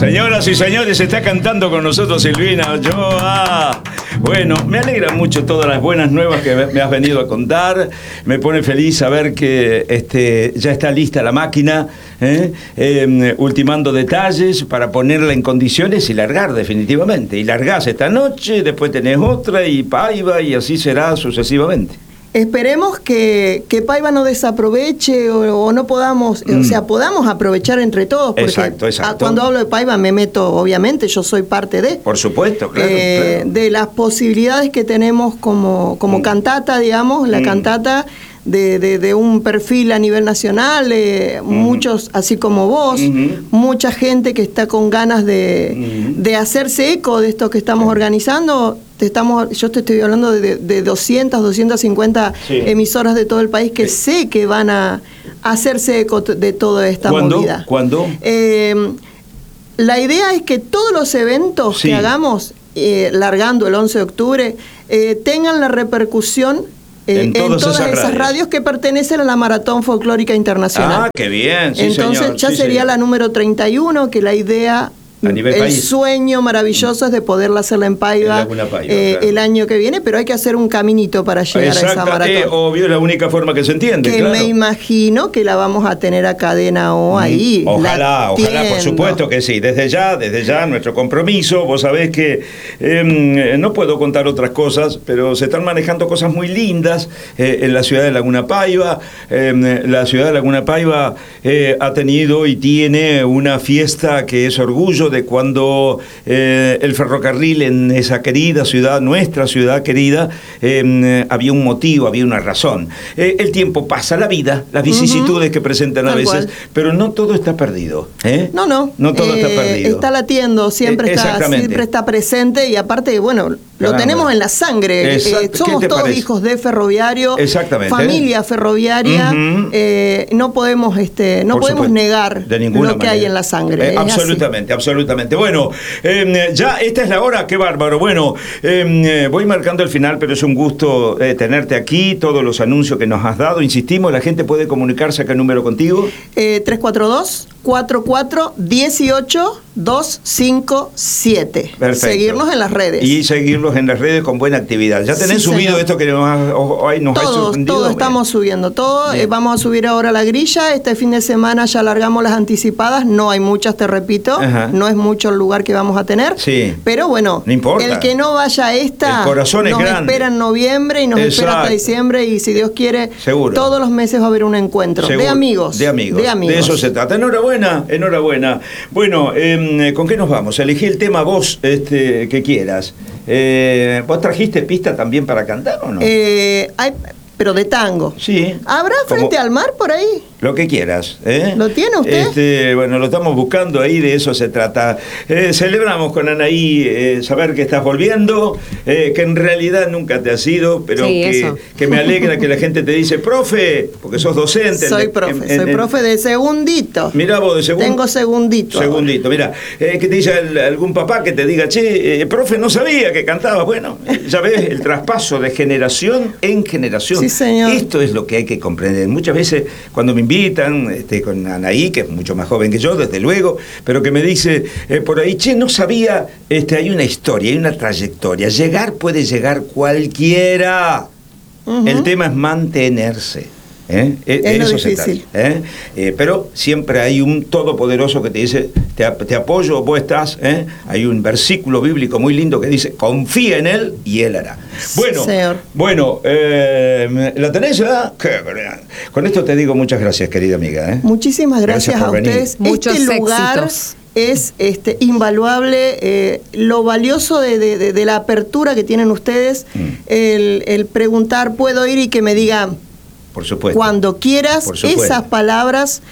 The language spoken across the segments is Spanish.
Señoras y señores, está cantando con nosotros Silvina Ochoa. Bueno, me alegra mucho todas las buenas nuevas que me has venido a contar. Me pone feliz saber que ya está lista la máquina, ultimando detalles para ponerla en condiciones y largar definitivamente. Y largás esta noche, después tenés otra y Paiva, y así será sucesivamente. Esperemos que Paiva no desaproveche o no podamos, o sea, podamos aprovechar entre todos, porque exacto. Cuando hablo de Paiva me meto, obviamente, yo soy parte de... Por supuesto, claro. De las posibilidades que tenemos como cantata, digamos, la cantata de un perfil a nivel nacional, muchos, así como vos, mucha gente que está con ganas de hacerse eco de esto que estamos organizando. Yo te estoy hablando de 200, 250 emisoras de todo el país que sé que van a hacerse eco de toda esta movida. ¿Cuándo? La idea es que todos los eventos que hagamos, largando el 11 de octubre, tengan la repercusión en todas esas radios que pertenecen a la Maratón Folclórica Internacional. Ah, qué bien, sí, entonces señor. Ya sería la número 31, que la idea... El sueño maravilloso es de poderla hacerla en Paiva, claro, el año que viene, pero hay que hacer un caminito para llegar a esa maratón. Obvio, es la única forma que se entiende. Que claro. Me imagino que la vamos a tener a Cadena O ahí. Ojalá, por supuesto que sí. Desde ya, nuestro compromiso. Vos sabés que no puedo contar otras cosas, pero se están manejando cosas muy lindas en la ciudad de Laguna Paiva. La ciudad de Laguna Paiva ha tenido y tiene una fiesta que es orgullo de cuando el ferrocarril en esa querida ciudad, nuestra ciudad querida, había un motivo, había una razón. El tiempo pasa, la vida, las vicisitudes que presentan a veces, pero no todo está perdido. No todo está perdido. Está latiendo, siempre está presente, y aparte, bueno, lo tenemos en la sangre. Somos todos hijos de ferroviario, familia ferroviaria. No podemos negar lo que hay en la sangre. Absolutamente. Bueno, ya esta es la hora, qué bárbaro. Bueno, voy marcando el final, pero es un gusto tenerte aquí, todos los anuncios que nos has dado. Insistimos, la gente puede comunicarse a qué número contigo. 342-44-18-257. Perfecto. Seguirnos en las redes. Y seguirlos en las redes con buena actividad. ¿Ya tenés subido esto que nos has sorprendido? Todo estamos subiendo, todo. Vamos a subir ahora la grilla. Este fin de semana ya largamos las anticipadas. No hay muchas, te repito. No es mucho el lugar que vamos a tener. Sí. Pero bueno, no importa. El que no vaya a esta, el corazón es grande. Nos espera en noviembre y nos espera hasta diciembre. Y si Dios quiere, todos los meses va a haber un encuentro. De amigos. De eso se trata. Enhorabuena. Bueno, ¿con qué nos vamos? Elegí el tema vos que quieras. ¿Vos trajiste pista también para cantar o no? Pero de tango. Sí. ¿Habrá Frente al Mar por ahí? Lo que quieras. ¿Lo tiene usted? Bueno, lo estamos buscando ahí, de eso se trata. Celebramos con Anaí saber que estás volviendo, que en realidad nunca te has ido, pero que me alegra que la gente te dice, profe, porque sos docente. Soy profe de segundito. Mirá vos, de segundo. Tengo segundito. Segundito, mirá. Que te dice algún papá que te diga, profe, no sabía que cantaba. Bueno, ya ves, el traspaso de generación en generación. Sí, señor. Esto es lo que hay que comprender. Muchas veces cuando me invitan, con Anaí, que es mucho más joven que yo, desde luego, pero que me dice por ahí, no sabía, hay una historia, hay una trayectoria. Puede llegar cualquiera. El tema es mantenerse. Es lo difícil. Pero siempre hay un todopoderoso que te dice, te apoyo, vos estás. Hay un versículo bíblico muy lindo que dice, confía en él y él hará. Bueno, ¿la tenés ya? Con esto te digo muchas gracias, querida amiga. Muchísimas gracias a ustedes. Muchos lugar éxitos. Es invaluable, lo valioso de la apertura que tienen ustedes, el preguntar, puedo ir, y que me digan, por supuesto, cuando quieras. Esas palabras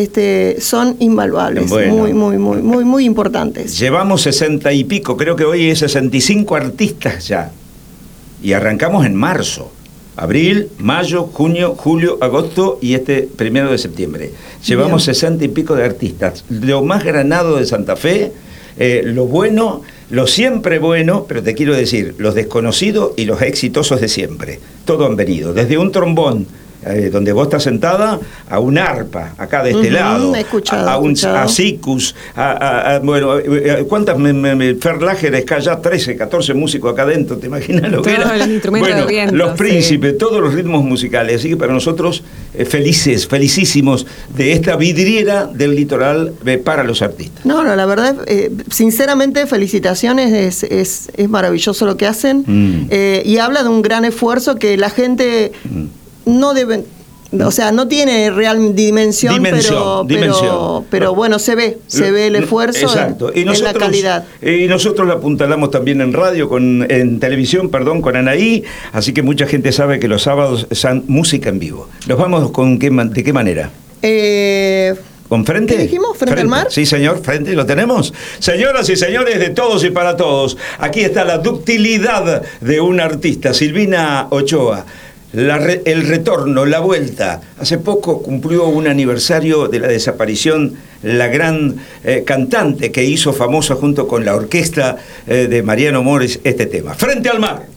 son invaluables. Bueno, muy importantes. Llevamos 60 y pico, creo que hoy es 65 artistas ya, y arrancamos en marzo. Abril, mayo, junio, julio, agosto y 1 de septiembre. Llevamos 60 y pico de artistas. Lo más granado de Santa Fe, lo bueno, lo siempre bueno, pero te quiero decir, los desconocidos y los exitosos de siempre. Todos han venido. Desde un trombón donde vos estás sentada, a un arpa, acá de este lado, he escuchado, a sikus, bueno, ¿cuántas Ferlageres, ya 13, 14 músicos acá adentro? ¿Te imaginas lo que era? Todos los instrumentos de viento, los príncipes, todos los ritmos musicales. Así que para nosotros, felicísimos de esta vidriera del litoral para los artistas. No, la verdad, sinceramente, felicitaciones, es maravilloso lo que hacen, y habla de un gran esfuerzo que la gente no debe... O sea, no tiene real dimensión. Pero bueno, se ve el esfuerzo. Exacto. En la calidad. Y nosotros la apuntalamos también en radio, en televisión, con Anaí, así que mucha gente sabe que los sábados son música en vivo. ¿Nos vamos de qué manera? ¿Con Frente? ¿Qué dijimos? ¿Frente al mar? Sí, señor, Frente, ¿lo tenemos? Señoras y señores, de todos y para todos, aquí está la ductilidad de un artista, Silvina Ochoa. El retorno, la vuelta. Hace poco cumplió un aniversario de la desaparición, la gran cantante que hizo famosa junto con la orquesta de Mariano Mores este tema. Frente al mar.